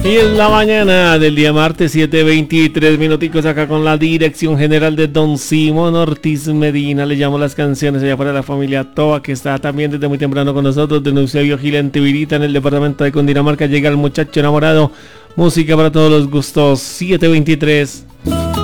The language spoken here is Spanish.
Y en la mañana del día martes, 7:23 minuticos acá con la dirección general de Don Simón Ortiz Medina. Le llamo las canciones allá para la familia Toa, que está también desde muy temprano con nosotros. De Eusebio Gil en Tibirita, en el departamento de Cundinamarca. Llega el muchacho enamorado. Música para todos los gustos. 7:23.